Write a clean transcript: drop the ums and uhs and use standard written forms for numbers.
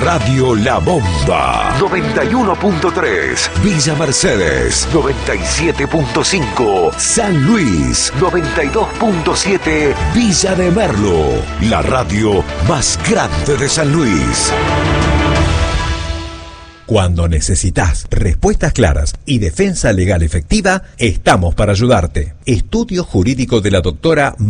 Radio La Bomba 91.3, Villa Mercedes 97.5, San Luis 92.7, Villa de Merlo, la radio más grande de San Luis. Cuando necesitas respuestas claras y defensa legal efectiva, estamos para ayudarte. Estudio Jurídico de la doctora